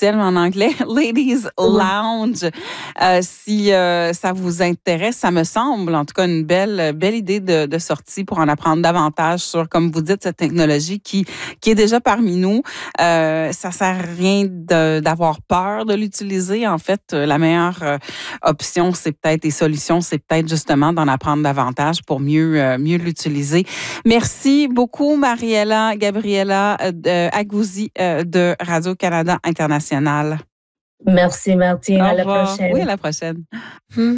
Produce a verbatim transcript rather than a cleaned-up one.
officiel, mais en anglais, Ladies Lounge. Euh, si euh, ça vous intéresse, ça me semble, en tout cas, une belle, belle idée de, de sortie pour en apprendre davantage sur, comme vous dites, cette technologie qui, qui est déjà parmi nous. Euh, ça sert à rien de, d'avoir peur de l'utiliser. En fait, la meilleure euh, option, c'est peut-être des solutions, c'est peut-être justement d'en apprendre davantage pour mieux, euh, mieux l'utiliser. Merci beaucoup, Mariella Gabriela euh, Aguzzi euh, de Radio-Canada International. Merci, Martine. À la prochaine. Oui, à la prochaine.